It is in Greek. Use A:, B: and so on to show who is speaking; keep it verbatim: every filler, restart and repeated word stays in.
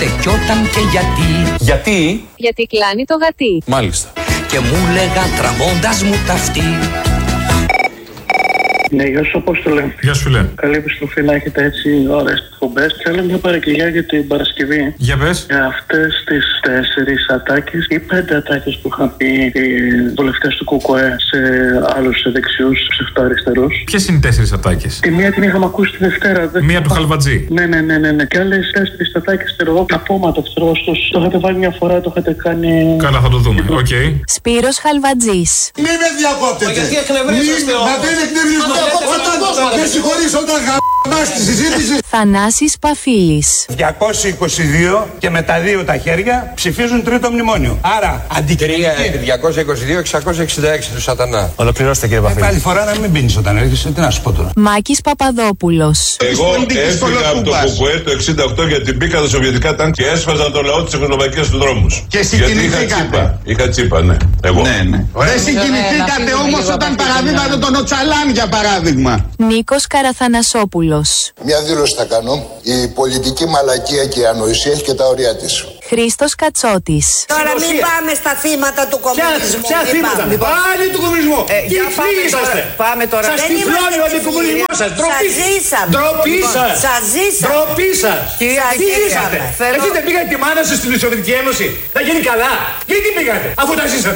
A: στεκιόταν και γιατί.
B: Γιατί?
C: Γιατί κλάνει το γατί.
B: Μάλιστα.
A: Και μου λέγαν τραβώντας μου τα αυτή.
D: Ναι, γεια σου, Απόστολε.
B: Γεια σου, φίλε.
D: Καλή επιστροφή να έχετε έτσι ωραίες εκπομπές. Θέλω μια παραγγελιά για την Παρασκευή.
B: Για πες.
D: Για αυτές τις τέσσερις ατάκες ή πέντε ατάκες που είχαν πει οι βουλευτές του ΚΚΕ σε άλλους δεξιούς ψευτοαριστερούς.
B: Ποιες είναι οι τέσσερις ατάκες?
D: Τη μία την είχαμε ακούσει τη Δευτέρα. Δεν
B: Μία του Χαλβατζή.
D: Ναι, ναι, ναι, ναι, ναι. Και άλλες τέσσερις ατάκες, ξέρω εγώ, απόματα, ξέρω εγώ, στους- το είχατε βάλει μια φορά, το είχατε κάνει.
B: Καλά, θα το δούμε. Οκ. Okay.
C: Σπύρος Χαλβατζής.
E: Μη με διακόπτετε.
F: Γιατί εκνευρίζεστε όμως.
E: Μα δεν εκνευρισμό. Δεν συγχωρείς όταν γαμάς τη συζήτηση.
C: Θανάσης Παφίλης.
E: διακόσια είκοσι δύο και με τα δύο τα χέρια ψηφίζουν τρίτο μνημόνιο. Άρα αντικειμενική.
F: διακόσια είκοσι δύο εξακόσια εξήντα έξι του σατανά.
E: Ολοκληρώστε κύριε Παφίλη. Άλλη φορά να μην πίνεις όταν έρχεσαι. Τι να σου πω τώρα.
C: Μάκης Παπαδόπουλος.
G: Εγώ έφυγα από το ΚΚΕ το εξήντα οκτώ γιατί μπήκα τα σοβιετικά τάγκ και έσφαζα το λαό της Τσεχοσλοβακίας στους δρόμους.
E: Και
G: γιατί είχα
E: συγκινηθήκατε.
G: τσίπα. Είχα τσίπα, ναι. Εγώ.
E: Ναι, ναι. Δεν συγκινηθήκατε όμως όταν παραδείγματο τον Οτσαλάν για παράδειγμα.
C: Νίκος Καραθανασόπουλος.
H: Μια δήλωση θα κάνω. Η πολιτική μαλακία και η ανοησία έχει και τα ωριά της.
C: Χρήστος Κατσότης.
I: Τώρα μην πάμε στα θύματα του κομμουνισμού.
E: Ποια
I: μην
E: θύματα?
I: πάμε.
E: Πάλι του κομμουνισμού. Τι
I: πάμε
E: είσαστε?
I: τώρα.
E: Πάμε τώρα. Σας
I: Δεν
E: τυφλώνει
I: είμαστε
E: ο αντικομμουνισμό
I: τυφλοί.
E: σας.
I: Σας ζήσαμε.
E: Ντροπή σας.
I: Σας ζήσαμε.
E: Ντροπή σας.
I: Σας
E: Τι
I: ζήσαμε.
E: ζήσατε?
I: Θέλω-
E: Έχετε πήγατε τη μάνα σας στην Σοβιετική Ένωση. Θα γίνει καλά. Γιατί πήγατε αφού τα ζήσατε?